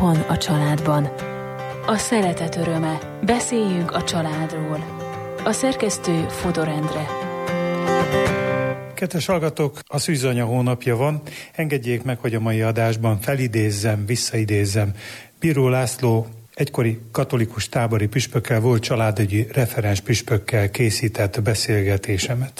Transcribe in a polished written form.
Otthon a családban. A szeretet öröme. Beszéljünk a családról. A szerkesztő Fodor Endre. Kedves hallgatók, a szűzanya hónapja van. Engedjék meg, hogy a mai adásban visszaidézzem Bíró László egykori katolikus tábori püspökkel, volt családügyi referens püspökkel készített beszélgetésemet.